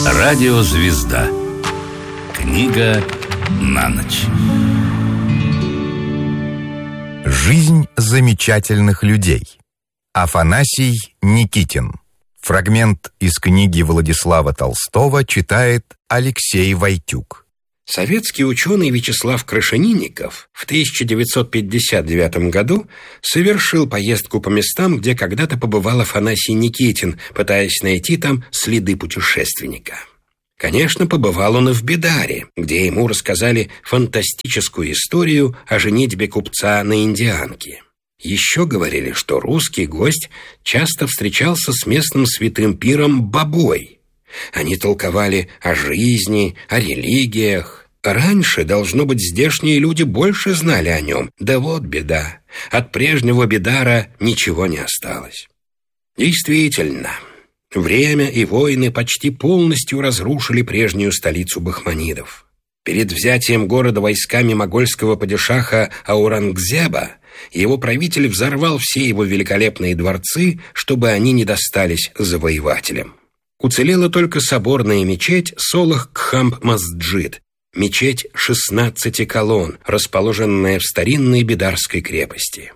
Радиозвезда. Книга на ночь. Жизнь замечательных людей. Афанасий Никитин. Фрагмент из книги Владислава Толстого читает Алексей Войтюк. Советский ученый Вячеслав Крашенинников в 1959 году совершил поездку по местам, где когда-то побывал Афанасий Никитин, пытаясь найти там следы путешественника. Конечно, побывал он и в Бидаре, где ему рассказали фантастическую историю о женитьбе купца на индианке. Еще говорили, что русский гость часто встречался с местным святым пиром Бабой. Они толковали о жизни, о религиях. Раньше, должно быть, здешние люди больше знали о нем. Да вот беда. От прежнего Бидара ничего не осталось. Действительно, время и войны почти полностью разрушили прежнюю столицу бахманидов. Перед взятием города войсками могольского падишаха Аурангзеба его правитель взорвал все его великолепные дворцы, чтобы они не достались завоевателям. Уцелела только соборная мечеть Солах-Кхамб-Масджид, мечеть 16 колонн, расположенная в старинной бидарской крепости.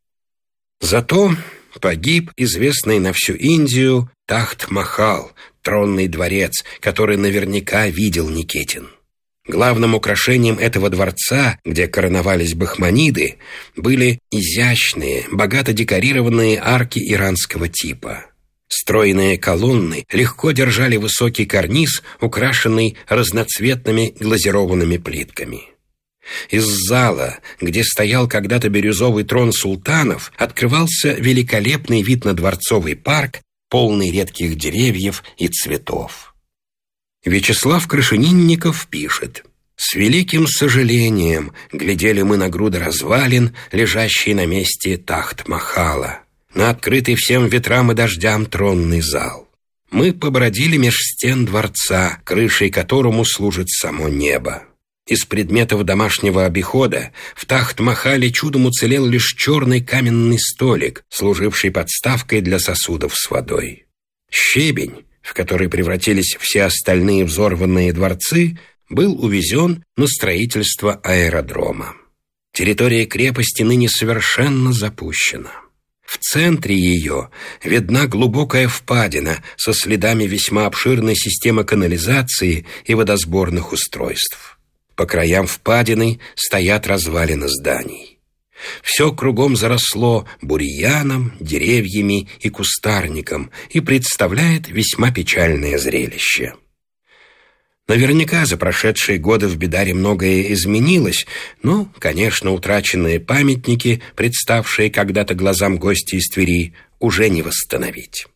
Зато погиб известный на всю Индию Тахт-Махал, тронный дворец, который наверняка видел Никитин. Главным украшением этого дворца, где короновались бахманиды, были изящные, богато декорированные арки иранского типа. Стройные колонны легко держали высокий карниз, украшенный разноцветными глазированными плитками. Из зала, где стоял когда-то бирюзовый трон султанов, открывался великолепный вид на дворцовый парк, полный редких деревьев и цветов. Вячеслав Крашенинников пишет: «С великим сожалением глядели мы на груды развалин, лежащие на месте Тахт-Махала, на открытый всем ветрам и дождям тронный зал. Мы побродили меж стен дворца, крышей которому служит само небо. Из предметов домашнего обихода в Тахт-Махале чудом уцелел лишь черный каменный столик, служивший подставкой для сосудов с водой. Щебень, в который превратились все остальные взорванные дворцы, был увезен на строительство аэродрома. Территория крепости ныне совершенно запущена. В центре ее видна глубокая впадина со следами весьма обширной системы канализации и водосборных устройств. По краям впадины стоят развалины зданий. Все кругом заросло бурьяном, деревьями и кустарником и представляет весьма печальное зрелище. Наверняка за прошедшие годы в Бидаре многое изменилось, но, конечно, утраченные памятники, представшие когда-то глазам гостя из Твери, уже не восстановить.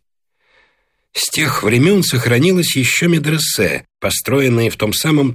С тех времен сохранилось еще медресе, построенное в том самом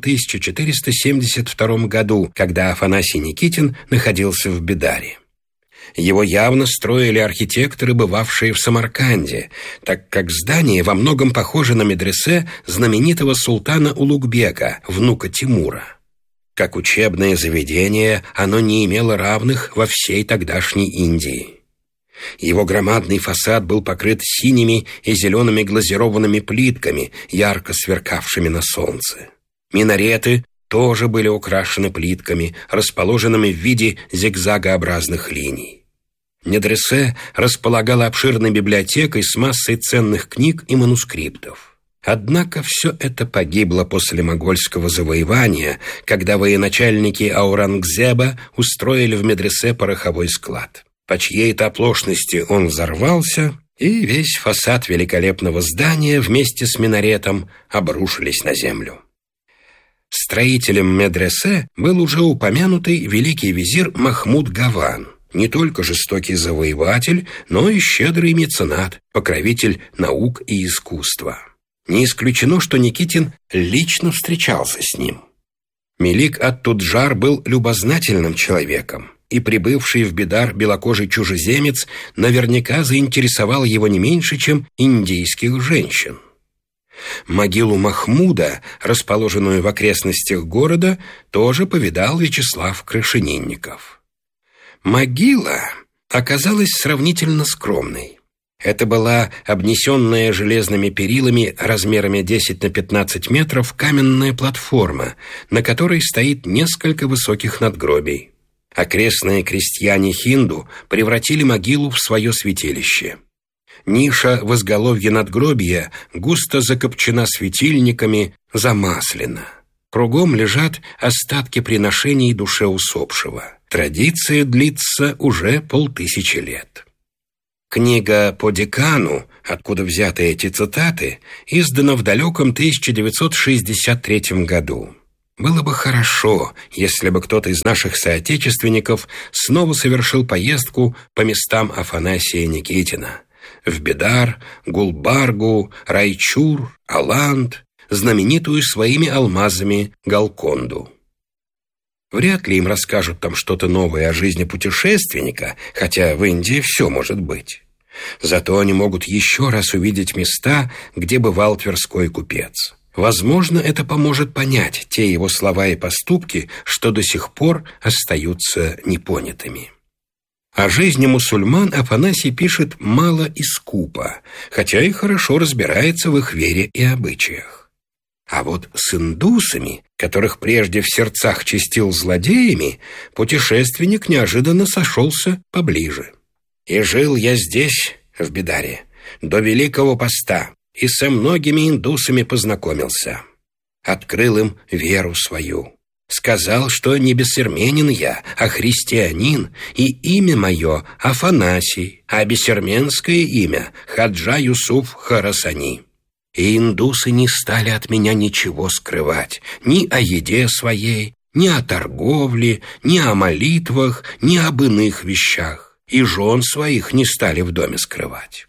1472 году, когда Афанасий Никитин находился в Бидаре. Его явно строили архитекторы, бывавшие в Самарканде, так как здание во многом похоже на медресе знаменитого султана Улугбека, внука Тимура. Как учебное заведение, оно не имело равных во всей тогдашней Индии. Его громадный фасад был покрыт синими и зелеными глазированными плитками, ярко сверкавшими на солнце. Минареты тоже были украшены плитками, расположенными в виде зигзагообразных линий. Медресе располагала обширной библиотекой с массой ценных книг и манускриптов. Однако все это погибло после могольского завоевания, когда военачальники Аурангзеба устроили в медресе пороховой склад. По чьей-то оплошности он взорвался, и весь фасад великолепного здания вместе с минаретом обрушились на землю. Строителем медресе был уже упомянутый великий визирь Махмуд Гаван, не только жестокий завоеватель, но и щедрый меценат, покровитель наук и искусства. Не исключено, что Никитин лично встречался с ним. Мелик ат-Туджар был любознательным человеком, и прибывший в Бидар белокожий чужеземец наверняка заинтересовал его не меньше, чем индийских женщин. Могилу Махмуда, расположенную в окрестностях города, тоже повидал Вячеслав Крашенинников. Могила оказалась сравнительно скромной. Это была обнесенная железными перилами размерами 10 на 15 метров каменная платформа, на которой стоит несколько высоких надгробий. Окрестные крестьяне-хинду превратили могилу в свое святилище. Ниша в изголовье надгробия густо закопчена светильниками, замаслена. Кругом лежат остатки приношений душе усопшего. Традиция длится уже 5000 лет. Книга по Декану, откуда взяты эти цитаты, издана в далеком 1963 году. Было бы хорошо, если бы кто-то из наших соотечественников снова совершил поездку по местам Афанасия Никитина. В Бидар, Гулбаргу, Райчур, Аланд, знаменитую своими алмазами Голконду. Вряд ли им расскажут там что-то новое о жизни путешественника, хотя в Индии все может быть. Зато они могут еще раз увидеть места, где бывал Тверской купец. Возможно, это поможет понять те его слова и поступки, что до сих пор остаются непонятыми. О жизни мусульман Афанасий пишет мало и скупо, хотя и хорошо разбирается в их вере и обычаях. А вот с индусами, которых прежде в сердцах честил злодеями, путешественник неожиданно сошелся поближе. «И жил я здесь, в Бидаре, до Великого Поста, и со многими индусами познакомился. Открыл им веру свою. Сказал, что не бессерменин я, а христианин, и имя мое Афанасий, а бессерменское имя Хаджа Юсуф Харасани. И индусы не стали от меня ничего скрывать, ни о еде своей, ни о торговле, ни о молитвах, ни об иных вещах, и жен своих не стали в доме скрывать».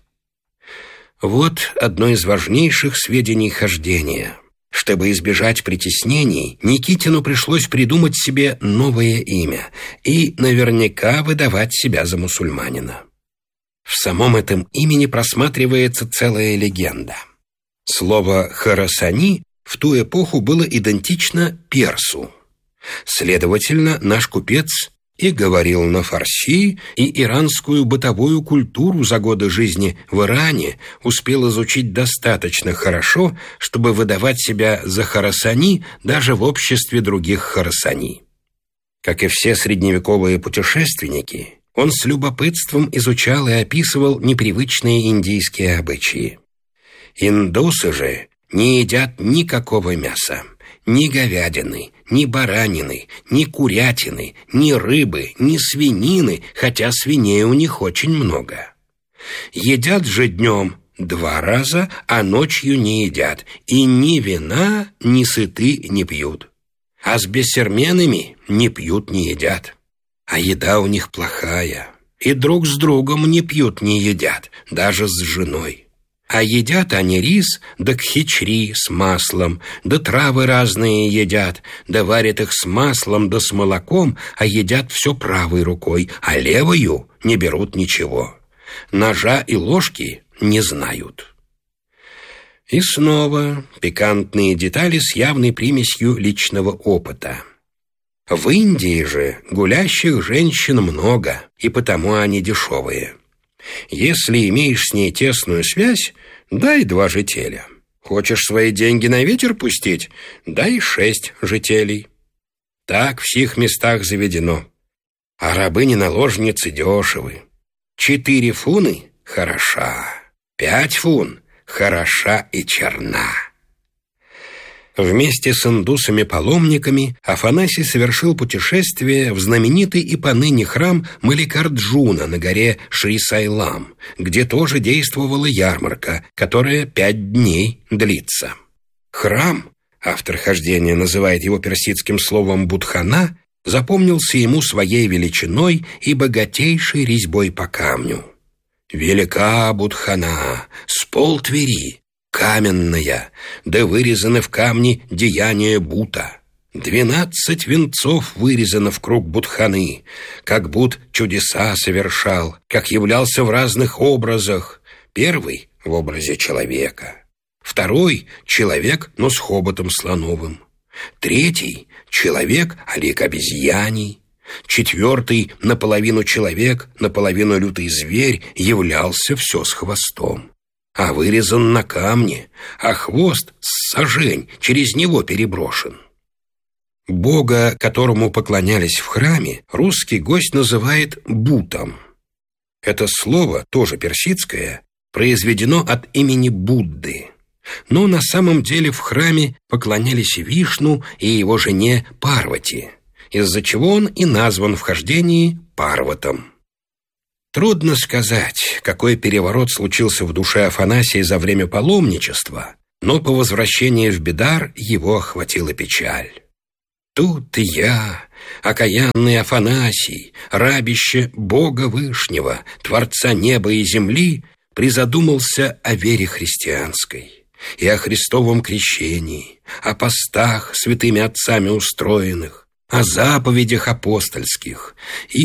Вот одно из важнейших сведений хождения. Чтобы избежать притеснений, Никитину пришлось придумать себе новое имя и наверняка выдавать себя за мусульманина. В самом этом имени просматривается целая легенда. Слово «харасани» в ту эпоху было идентично персу. Следовательно, наш купец и говорил на фарси, и иранскую бытовую культуру за годы жизни в Иране успел изучить достаточно хорошо, чтобы выдавать себя за харасани даже в обществе других харасани. Как и все средневековые путешественники, он с любопытством изучал и описывал непривычные индийские обычаи. Индусы же не едят никакого мяса. Ни говядины, ни баранины, ни курятины, ни рыбы, ни свинины, хотя свиней у них очень много. Едят же днем 2 раза, а ночью не едят, и ни вина, ни сыты не пьют. А с бессерменами не пьют, не едят. А еда у них плохая, и друг с другом не пьют, не едят, даже с женой. А едят они рис, да кхичри с маслом, да травы разные едят, да варят их с маслом, да с молоком, а едят все правой рукой, а левою не берут ничего. Ножа и ложки не знают. И снова пикантные детали с явной примесью личного опыта. В Индии же гулящих женщин много, и потому они дешевые. Если имеешь с ней тесную связь, дай 2 жителя. Хочешь свои деньги на ветер пустить? Дай 6 жителей. Так в сих местах заведено. А рабыни-наложницы дешевы. 4 фуны – хороша, 5 фун – хороша и черна. Вместе с индусами-паломниками Афанасий совершил путешествие в знаменитый и поныне храм Малликарджуна на горе Шри-Сайлам, где тоже действовала ярмарка, которая 5 дней длится. Храм, автор хождения называет его персидским словом «будхана», запомнился ему своей величиной и богатейшей резьбой по камню. «Велика будхана, с пол Твери, каменная, да вырезаны в камне деяния Бута. 12 венцов вырезано в круг Будханы, как Буд чудеса совершал, как являлся в разных образах. Первый — в образе человека, второй — человек, но с хоботом слоновым, третий — человек, а лик обезьяний, Четвертый, наполовину человек, наполовину лютый зверь, являлся все с хвостом, а вырезан на камне, а хвост с сажень через него переброшен. Бога, которому поклонялись в храме, русский гость называет Бутом. Это слово, тоже персидское, произведено от имени Будды. Но на самом деле в храме поклонялись Вишну и его жене Парвати, из-за чего он и назван в хождении Парватом. Трудно сказать, какой переворот случился в душе Афанасия за время паломничества, но по возвращении в Бедар его охватила печаль. «Тут я, окаянный Афанасий, рабище Бога Вышнего, Творца неба и земли, призадумался о вере христианской и о Христовом крещении, о постах святыми отцами устроенных, о заповедях апостольских и